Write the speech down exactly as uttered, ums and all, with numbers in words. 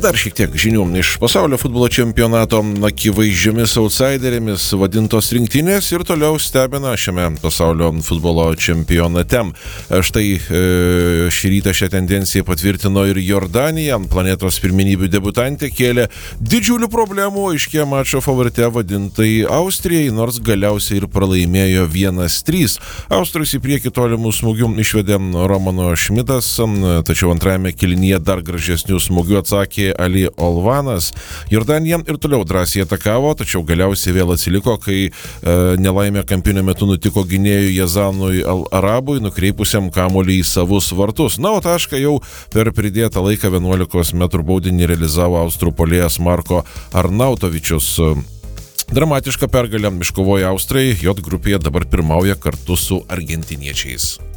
dar šiek tiek žinių iš pasaulio futbolo čempionato. Akivaizdžiomis outsiderėmis vadintos rinktinės ir toliau stebina šiame pasaulio futbolo čempionate. Štai šį rytą šią tendenciją patvirtino ir Jordanija. Planetos pirmenybių debutantė kėlė didžiulių problemų aiškia mačo favorite vadintai Austrijai, nors galiausiai ir pralaimėjo vienas trys. Austrus į priekį tolimų smūgių išvedė Romano Šmitas, tačiau antrajame kėlinyje dar gražesnių smūgių atsakė Ali Olvanas. Jordanija ir toliau drąsiai atakavo, tačiau galiausiai vėl atsiliko, kai e, nelaimė kampinio metu nutiko gynėjui Jazanui Al-Arabui, nukreipusiam kamuolį į savus vartus. Na, o tašką jau per pridėtą laiką vienuolikos metrų baudinį realizavo austrų puolėjas Marko Arnautovičius. Dramatišką pergalę iškovojo Austrai, J grupėje dabar pirmauja kartu su argentiniečiais.